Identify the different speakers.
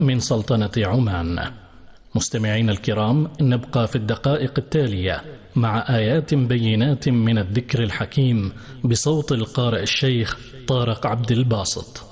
Speaker 1: من سلطنة عمان. مستمعين الكرام، نبقى في الدقائق التالية مع آيات بينات من الذكر الحكيم بصوت القارئ الشيخ طارق عبد الباسط.